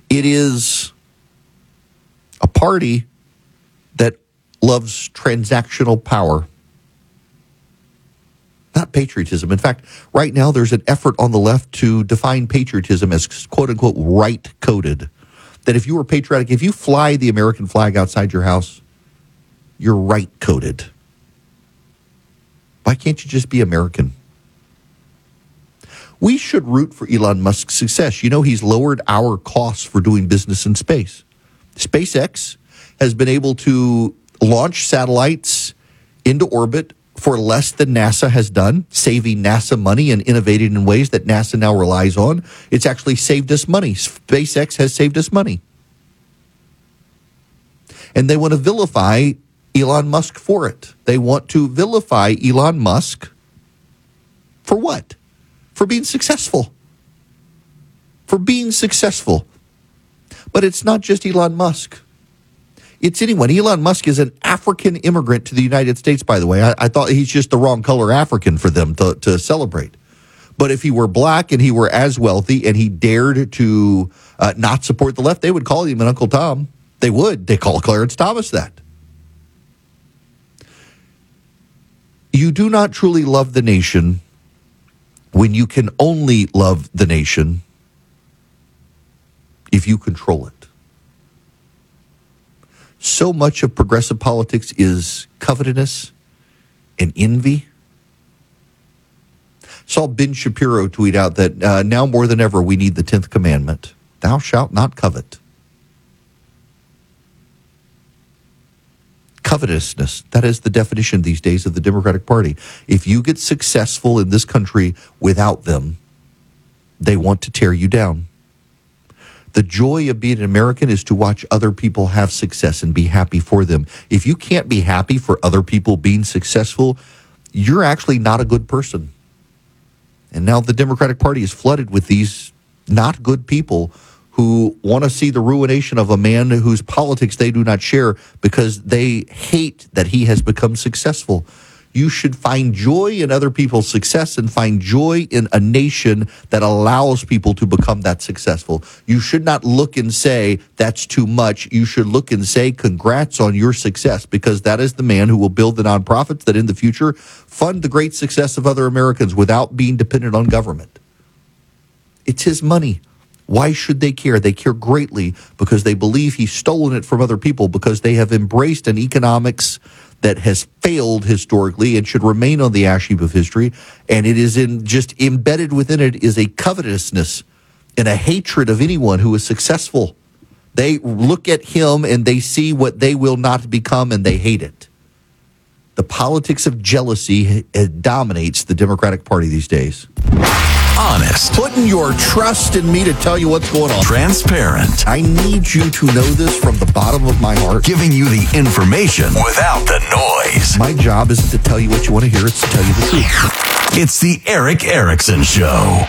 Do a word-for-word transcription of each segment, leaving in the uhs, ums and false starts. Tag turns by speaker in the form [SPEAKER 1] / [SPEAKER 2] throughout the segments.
[SPEAKER 1] It is a party that loves transactional power, not patriotism. In fact, right now there's an effort on the left to define patriotism as quote-unquote right-coded. That if you were patriotic, if you fly the American flag outside your house, you're right-coded. Why can't you just be American? We should root for Elon Musk's success. You know, he's lowered our costs for doing business in space. SpaceX has been able to launch satellites into orbit for less than NASA has done, saving NASA money and innovating in ways that NASA now relies on. It's actually saved us money. SpaceX has saved us money. And they want to vilify Elon Musk for it. They want to vilify Elon Musk for what? For being successful. For being successful. But it's not just Elon Musk. It's anyone. Elon Musk is an African immigrant to the United States, by the way. I, I thought he's just the wrong color African for them to, to celebrate. But if he were black and he were as wealthy and he dared to uh, not support the left, they would call him an Uncle Tom. They would. They call Clarence Thomas that. You do not truly love the nation when you can only love the nation if you control it. So much of progressive politics is covetousness and envy. Saw Ben Shapiro tweet out that uh, now more than ever we need the tenth commandment. Thou shalt not covet. Covetousness, that is the definition these days of the Democratic Party. If you get successful in this country without them, they want to tear you down. The joy of being an American is to watch other people have success and be happy for them. If you can't be happy for other people being successful, you're actually not a good person. And now the Democratic Party is flooded with these not good people who want to see the ruination of a man whose politics they do not share because they hate that he has become successful. You should find joy in other people's success and find joy in a nation that allows people to become that successful. You should not look and say, that's too much. You should look and say, congrats on your success, because that is the man who will build the nonprofits that in the future fund the great success of other Americans without being dependent on government. It's his money. Why should they care? They care greatly because they believe he's stolen it from other people, because they have embraced an economics that has failed historically and should remain on the ash heap of history. And it is in just embedded within it is a covetousness and a hatred of anyone who is successful. They look at him and they see what they will not become and they hate it. The politics of jealousy dominates the Democratic Party these days.
[SPEAKER 2] Honest.
[SPEAKER 1] Putting your trust in me to tell you what's going on.
[SPEAKER 2] Transparent.
[SPEAKER 1] I need you to know this from the bottom of my heart.
[SPEAKER 2] Giving you the information without the noise.
[SPEAKER 1] My job isn't to tell you what you want to hear, it's to tell you the truth.
[SPEAKER 2] It's the Erick Erickson Show.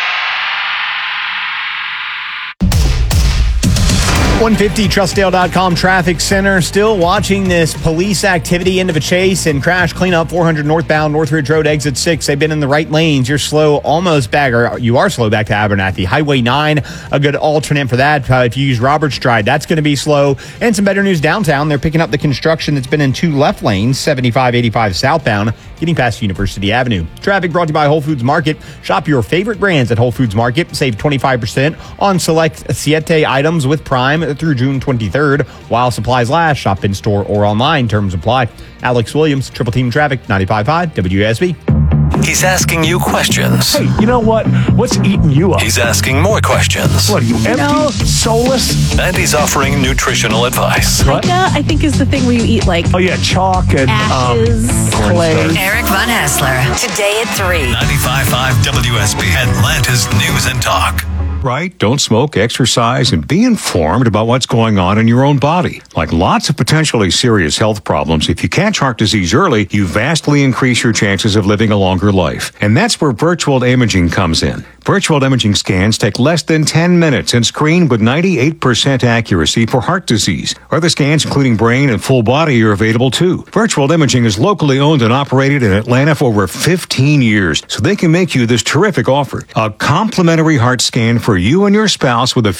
[SPEAKER 3] one fifty Trustdale dot com Traffic Center. Still watching this police activity into the chase and crash cleanup. Four hundred northbound Northridge Road exit six. They've been in the right lanes. You're slow almost back, or you are slow back to Abernathy. Highway nine, a good alternate for that. Uh, if you use Roberts Drive, that's going to be slow. And some better news downtown. They're picking up the construction that's been in two left lanes, seventy-five eighty-five southbound, getting past University Avenue. Traffic brought to you by Whole Foods Market. Shop your favorite brands at Whole Foods Market. Save twenty-five percent on select Siete items with Prime through June twenty-third. While supplies last, shop in store or online. Terms apply. Alex Williams, Triple Team Traffic, ninety-five point five W S B.
[SPEAKER 2] He's asking you questions.
[SPEAKER 4] Hey, you know what? What's eating you up?
[SPEAKER 2] He's asking more questions.
[SPEAKER 4] What are you, empty,
[SPEAKER 5] know,
[SPEAKER 4] soulless?
[SPEAKER 2] And he's offering nutritional advice.
[SPEAKER 4] What?
[SPEAKER 5] Pica, I think, is the thing where you eat like
[SPEAKER 4] Oh yeah, chalk and
[SPEAKER 5] ashes,
[SPEAKER 4] um,
[SPEAKER 5] clay.
[SPEAKER 6] Eric Von Hassler, today at three.
[SPEAKER 2] ninety-five point five W S B, Atlanta's News and Talk.
[SPEAKER 7] Right? Don't smoke, exercise, and be informed about what's going on in your own body. Like lots of potentially serious health problems, if you catch heart disease early, you vastly increase your chances of living a longer life. And that's where virtual imaging comes in. Virtual imaging scans take less than ten minutes and screen with ninety-eight percent accuracy for heart disease. Other scans, including brain and full body, are available too. Virtual imaging is locally owned and operated in Atlanta for over fifteen years, so they can make you this terrific offer. A complimentary heart scan for you and your spouse with a